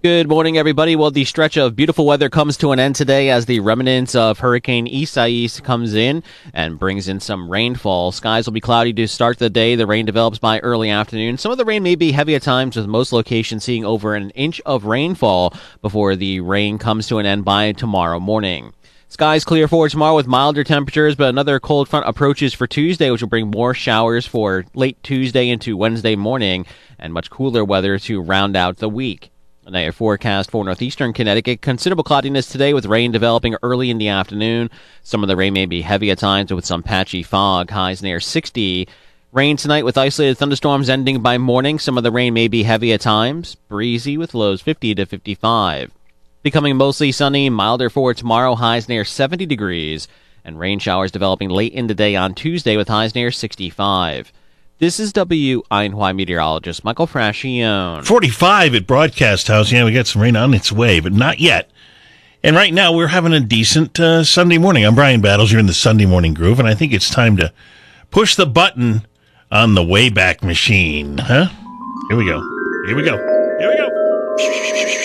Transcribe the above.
Good morning, everybody. Well, the stretch of beautiful weather comes to an end today as the remnants of Hurricane Isaias comes in and brings in some rainfall. Skies will be cloudy to start the day. The rain develops by early afternoon. Some of the rain may be heavy at times, with most locations seeing over an inch of rainfall before the rain comes to an end by tomorrow morning. Skies clear for tomorrow with milder temperatures, but another cold front approaches for Tuesday, which will bring more showers for late Tuesday into Wednesday morning and much cooler weather to round out the week. A night forecast for northeastern Connecticut. Considerable cloudiness today with rain developing early in the afternoon. Some of the rain may be heavy at times with some patchy fog. Highs near 60. Rain tonight with isolated thunderstorms ending by morning. Some of the rain may be heavy at times. Breezy with lows 50 to 55. Becoming mostly sunny, milder for tomorrow. Highs near 70 degrees. And rain showers developing late in the day on Tuesday with highs near 65. This is WINY meteorologist Michael Frascione. 45 at Broadcast House. Yeah, we got some rain on its way, but not yet. And right now, we're having a decent Sunday morning. I'm Brian Battles. You're in the Sunday Morning Groove, and I think it's time to push the button on the Wayback Machine. Huh? Here we go. Here we go. Here we go.